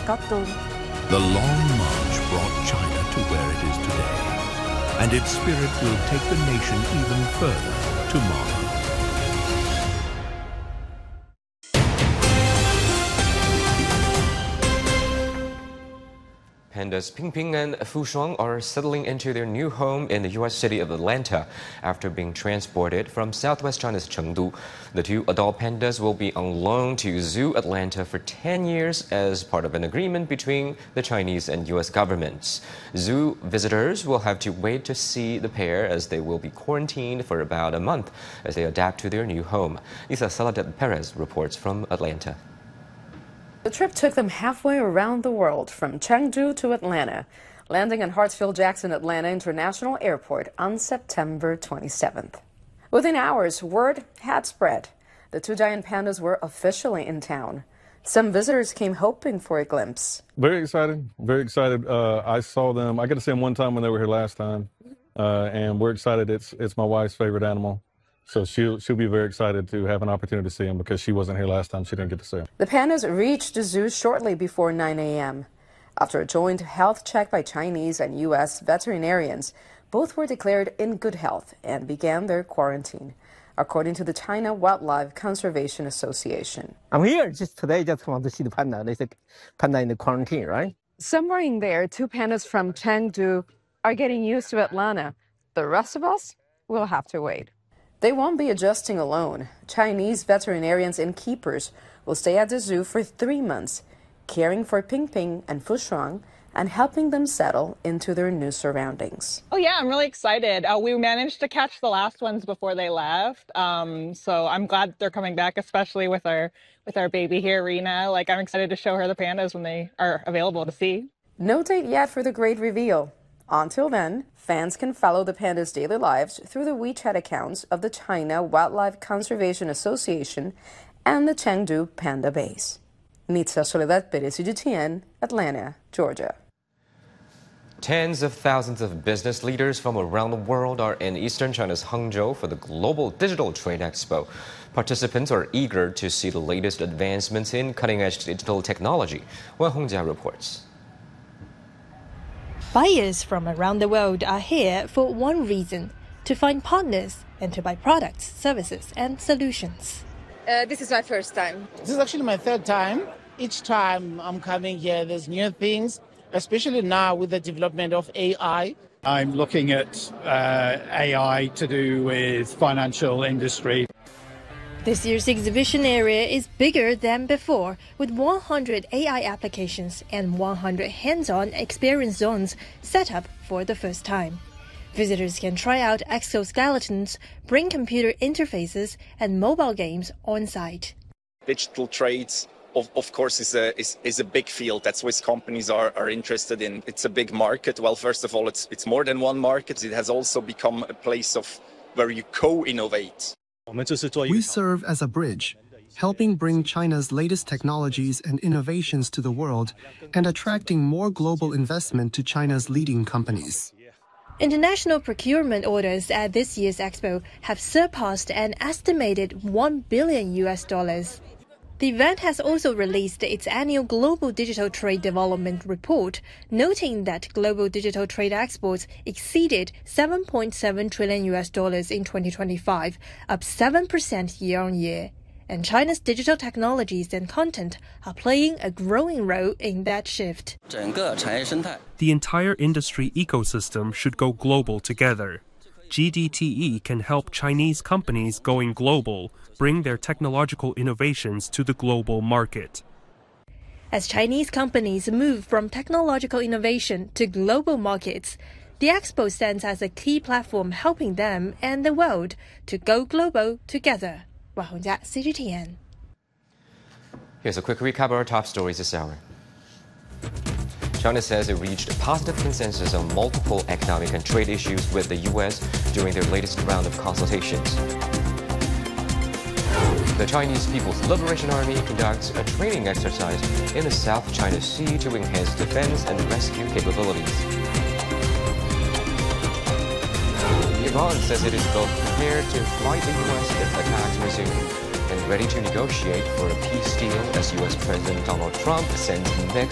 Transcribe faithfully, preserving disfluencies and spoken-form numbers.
것도. The long march brought China to where it is today, and its spirit will take the nation even further tomorrow. Pandas Pingping and Fushuang are settling into their new home in the U S city of Atlanta after being transported from southwest China's Chengdu. The two adult pandas will be on loan to Zoo Atlanta for ten years as part of an agreement between the Chinese and U S governments. Zoo visitors will have to wait to see the pair as they will be quarantined for about a month as they adapt to their new home. Lisa Saladet Perez reports from Atlanta. The trip took them halfway around the world, from Chengdu to Atlanta, landing in Hartsfield-Jackson Atlanta International Airport on September twenty-seventh. Within hours, word had spread. The two giant pandas were officially in town. Some visitors came hoping for a glimpse. Very excited, very excited. Uh, I saw them, I got to see them one time when they were here last time, uh, and we're excited. It's, it's my wife's favorite animal. So she'll, she'll be very excited to have an opportunity to see him because she wasn't here last time. She didn't get to see him. The pandas reached the zoo shortly before nine a m After a joint health check by Chinese and U S veterinarians, both were declared in good health and began their quarantine, according to the China Wildlife Conservation Association. I'm here just today, just want to see the panda. They said panda in the quarantine, right? Somewhere in there, two pandas from Chengdu are getting used to Atlanta. The rest of us will have to wait. They won't be adjusting alone. Chinese veterinarians and keepers will stay at the zoo for three months, caring for Pingping and Fushuang and helping them settle into their new surroundings. Oh yeah, I'm really excited. Uh, we managed to catch the last ones before they left, um, so I'm glad they're coming back, especially with our with our baby here, Rena. Like, I'm excited to show her the pandas when they are available to see. No date yet for the great reveal. Until then, fans can follow the pandas' daily lives through the WeChat accounts of the China Wildlife Conservation Association and the Chengdu Panda Base. Nitsa Soledad Perez, C G T N, Atlanta, Georgia. Tens of thousands of business leaders from around the world are in eastern China's Hangzhou for the Global Digital Trade Expo. Participants are eager to see the latest advancements in cutting-edge digital technology. Wen Hongjia reports. Buyers from around the world are here for one reason: to find partners and to buy products, services, and solutions. Uh, this is my first time. This is actually my third time. Each time I'm coming here, there's new things, especially now with the development of A I. I'm looking at uh, A I to do with financial industry. This year's exhibition area is bigger than before, with one hundred A I applications and one hundred hands-on experience zones set up for the first time. Visitors can try out exoskeletons, bring computer interfaces, and mobile games on site. Digital trades, of, of course, is a, is, is a big field that Swiss companies are, are interested in. It's a big market. Well, first of all, it's, it's more than one market. It has also become a place of where you co-innovate. We serve as a bridge, helping bring China's latest technologies and innovations to the world and attracting more global investment to China's leading companies. International procurement orders at this year's expo have surpassed an estimated one billion U S dollars. The event has also released its annual Global Digital Trade Development Report, noting that global digital trade exports exceeded seven point seven trillion U S dollars in twenty twenty-five, up seven percent year-on-year. And China's digital technologies and content are playing a growing role in that shift. The entire industry ecosystem should go global together. G D T E can help Chinese companies going global bring their technological innovations to the global market. As Chinese companies move from technological innovation to global markets, the expo stands as a key platform helping them and the world to go global together. Wen Hongjia, C G T N. Here's a quick recap of our top stories this hour. China says it reached a positive consensus on multiple economic and trade issues with the U S during their lasted round of consultations. The Chinese People's Liberation Army conducts a training exercise in the South China Sea to enhance defense and rescue capabilities. Iran says it is both prepared to fight the U S if attacks resume and ready to negotiate for a peace deal as U S President Donald Trump sends mixed